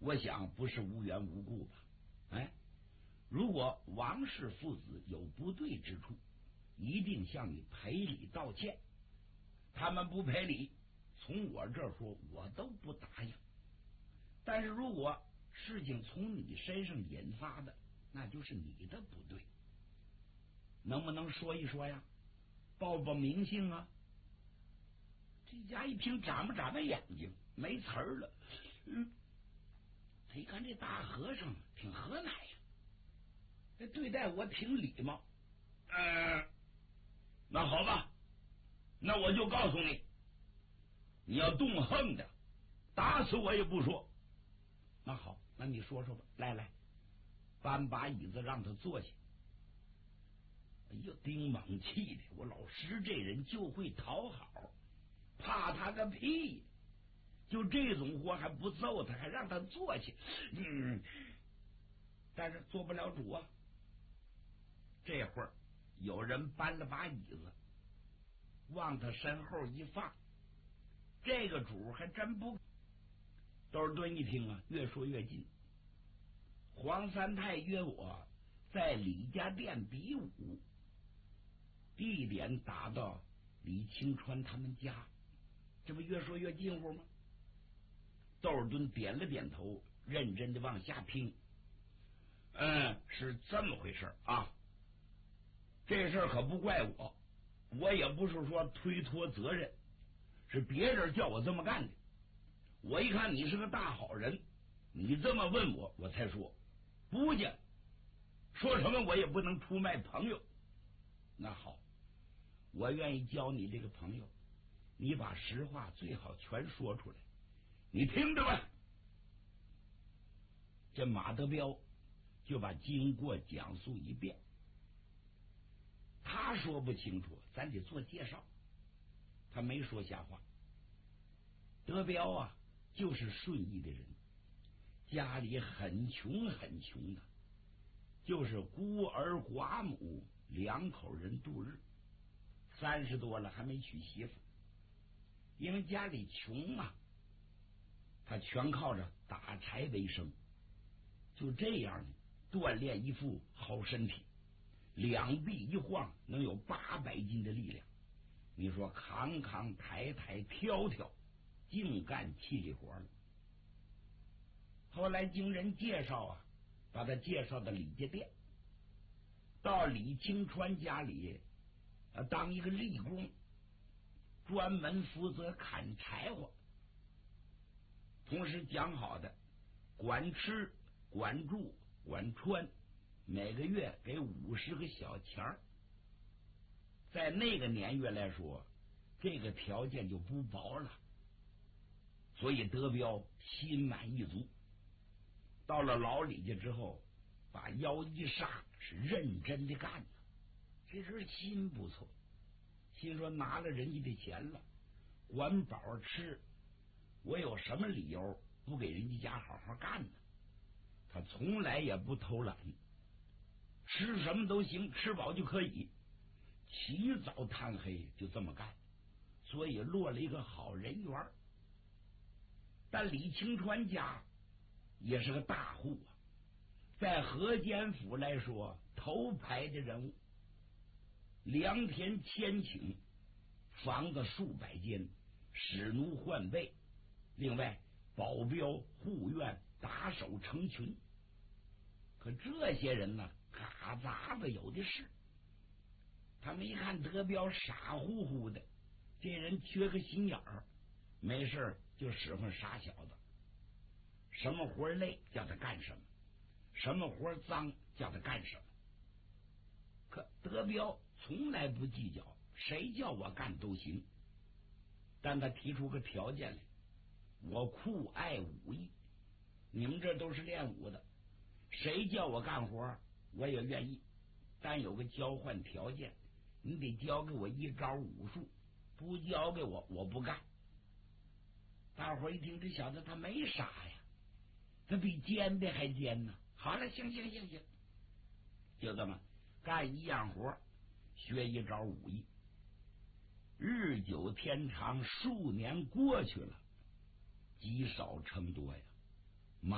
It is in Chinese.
我想不是无缘无故吧？哎，如果王氏父子有不对之处，一定向你赔礼道歉。他们不赔礼，从我这儿说，我都不答应。但是如果事情从你身上引发的，那就是你的不对，能不能说一说呀？报报名姓啊！这家一听，眨巴眨巴眼睛，没词儿了。他一看这大和尚挺和蔼呀，这对待我挺礼貌。那好吧，那我就告诉你，你要动横的，打死我也不说。那好，那你说说吧。来，搬把椅子让他坐下。哎呦，丁猛气的，我老师这人就会讨好，怕他个屁！就这种活还不揍他，还让他坐下。但是做不了主啊。这会儿有人搬了把椅子，往他身后一放，这个主还真不。窦尔敦一听啊，越说越近。黄三太约我在李家店比武，地点打到李清川他们家，这不越说越近乎吗？窦尔敦点了点头，认真的往下听。是这么回事啊。这事可不怪我，我也不是说推脱责任，是别人叫我这么干的。我一看你是个大好人，你这么问我，我才说。不去说什么我也不能出卖朋友。那好，我愿意交你这个朋友，你把实话最好全说出来，你听着吧。这马德彪就把经过讲述一遍。他说不清楚，咱得做介绍。他没说瞎话。德彪啊，就是顺义的人，家里很穷很穷的，就是孤儿寡母两口人度日，30多了还没娶媳妇。因为家里穷啊，他全靠着打柴为生，就这样锻炼一副好身体，两臂一晃能有800斤的力量。你说扛扛抬抬挑挑，净干气力活了。后来经人介绍啊，把他介绍到李家店，到李清川家里当一个力工，专门负责砍柴火，同时讲好的管吃管住管穿，每个月给50个小钱儿。在那个年月来说，这个条件就不薄了，所以德彪心满意足。到了老李家之后，把腰一杀，是认真的干了。这人心不错，心说拿了人家的钱了，管饱吃，我有什么理由不给人家家好好干呢？他从来也不偷懒，吃什么都行，吃饱就可以，起早贪黑就这么干，所以落了一个好人缘。但李清川家也是个大户啊，在河间府来说头牌的人物，良田千顷，房子数百间，使奴换备，另外保镖护院打手成群。可这些人呢，嘎杂子有的是。他们一看德彪傻乎乎的，这人缺个心眼儿，没事就使唤傻小子，什么活累叫他干什么，什么活脏叫他干什么。可德彪从来不计较，谁叫我干都行。但他提出个条件来，我酷爱武艺，你们这都是练武的，谁叫我干活我也愿意，但有个交换条件，你得教给我一招武术，不教给我我不干。大伙一听，这小子他没傻呀，他比奸的还奸呢。好了，行，就这么干一样活，学一招武艺。日久天长，数年过去了，积少成多呀。